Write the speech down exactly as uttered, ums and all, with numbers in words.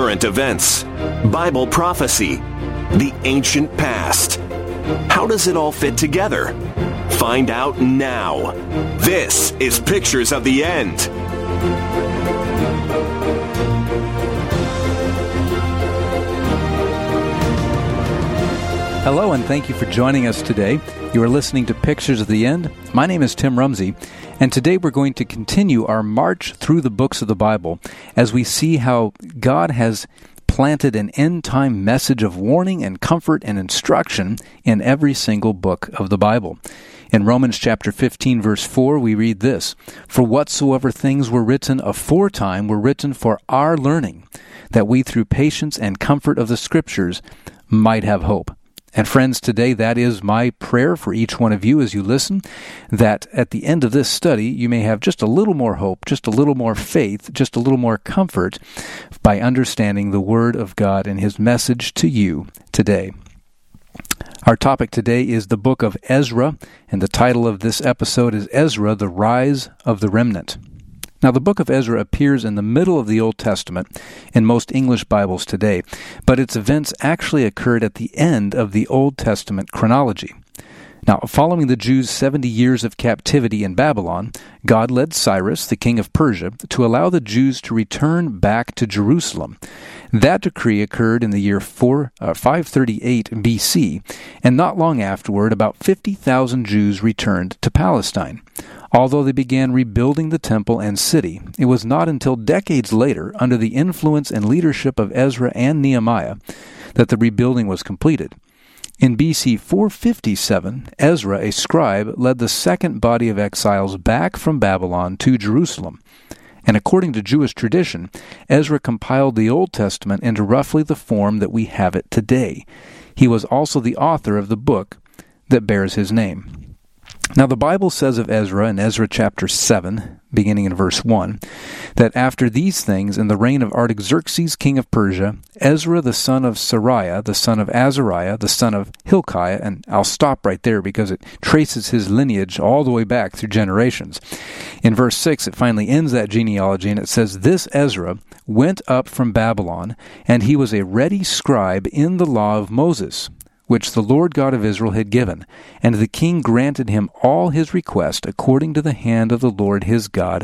current events, Bible prophecy, the ancient past. How does it all fit together? Find out now. This is Pictures of the End. Hello, and thank you for joining us today. You are listening to Pictures of the End. My name is Tim Rumsey, and today we're going to continue our march through the books of the Bible as we see how God has planted an end-time message of warning and comfort and instruction in every single book of the Bible. In Romans chapter fifteen, verse four, we read this, "For whatsoever things were written aforetime were written for our learning, that we through patience and comfort of the Scriptures might have hope." And friends, today that is my prayer for each one of you as you listen, that at the end of this study you may have just a little more hope, just a little more faith, just a little more comfort by understanding the Word of God and His message to you today. Our topic today is the book of Ezra, and the title of this episode is Ezra, the Rise of the Remnant. Now, the book of Ezra appears in the middle of the Old Testament in most English Bibles today, but its events actually occurred at the end of the Old Testament chronology. Now, following the Jews' seventy years of captivity in Babylon, God led Cyrus, the king of Persia, to allow the Jews to return back to Jerusalem. That decree occurred in the year four, uh, five thirty-eight B C, and not long afterward, about fifty thousand Jews returned to Palestine. Although they began rebuilding the temple and city, it was not until decades later, under the influence and leadership of Ezra and Nehemiah, that the rebuilding was completed. In B C four fifty-seven, Ezra, a scribe, led the second body of exiles back from Babylon to Jerusalem. And according to Jewish tradition, Ezra compiled the Old Testament into roughly the form that we have it today. He was also the author of the book that bears his name. Now, the Bible says of Ezra in Ezra chapter seven, beginning in verse one, that after these things, in the reign of Artaxerxes, king of Persia, Ezra the son of Sariah, the son of Azariah, the son of Hilkiah, and I'll stop right there because it traces his lineage all the way back through generations. In verse six, it finally ends that genealogy, and it says, "This Ezra went up from Babylon, and he was a ready scribe in the law of Moses, which the Lord God of Israel had given. And the king granted him all his request according to the hand of the Lord his God